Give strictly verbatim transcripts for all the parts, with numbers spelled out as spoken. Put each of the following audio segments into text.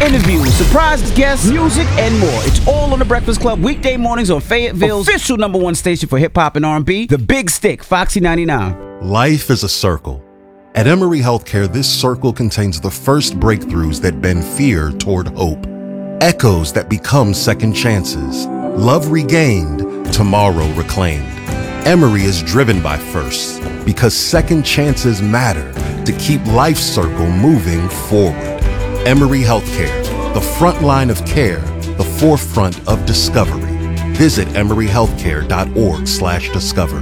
interviews, surprise guests, music, and more. It's all on The Breakfast Club, weekday mornings on Fayetteville's official number one station for hip-hop and R and B, The Big Stick, Foxy ninety-nine. Life is a circle. At Emory Healthcare, this circle contains the first breakthroughs that bend fear toward hope, echoes that become second chances, love regained, tomorrow reclaimed. Emory is driven by firsts because second chances matter to keep life's circle moving forward. Emory Healthcare, the front line of care, the forefront of discovery. Visit emory healthcare dot org slash discover.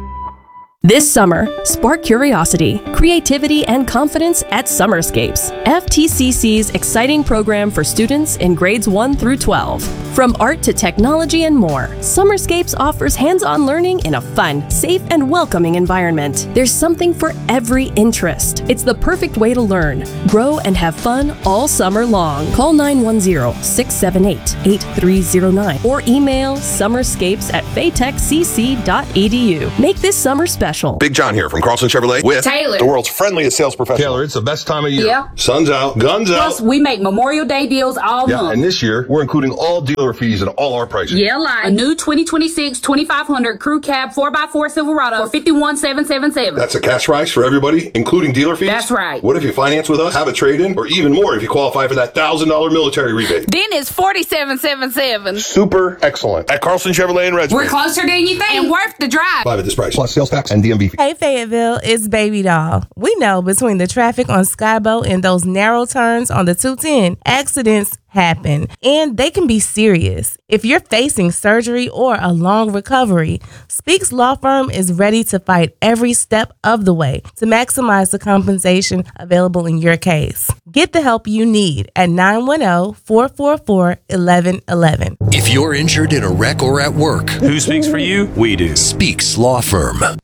This summer, spark curiosity, creativity, and confidence at Summerscapes, F T C C's exciting program for students in grades one through twelve. From art to technology and more, Summerscapes offers hands-on learning in a fun, safe, and welcoming environment. There's something for every interest. It's the perfect way to learn, grow, and have fun all summer long. Call nine one zero, six seven eight, eight three zero nine or email summerscapes at faytech c c dot e d u. Make this summer special. Big John here from Carlson Chevrolet with Taylor, the world's friendliest sales professional. Taylor, it's the best time of year. Yeah. Sun's out, guns out. Plus, we make Memorial Day deals all Yeah, month. and this year, we're including all dealer fees and all our pricing. Yeah, like a new twenty twenty-six twenty-five hundred Crew Cab four by four Silverado for fifty-one thousand seven hundred seventy-seven dollars. That's a cash price for everybody, including dealer fees? That's right. What if you finance with us, have a trade-in, or even more if you qualify for that one thousand dollars military rebate? Then it's forty-seven thousand seven hundred seventy-seven dollars. Super excellent. At Carlson Chevrolet in Redspring. We're closer than you think and worth the drive. Live at this price, plus sales tax and D M V fee. Hey Fayetteville, it's Baby Doll. We know between the traffic on Skyboat and those narrow turns on the two ten, accidents happen, and they can be serious. If you're facing surgery or a long recovery, Speaks Law Firm is ready to fight every step of the way to maximize the compensation available in your case. Get the help you need at nine one zero, four four four, one one one one. If you're injured in a wreck or at work, who speaks for you? We do. Speaks Law Firm.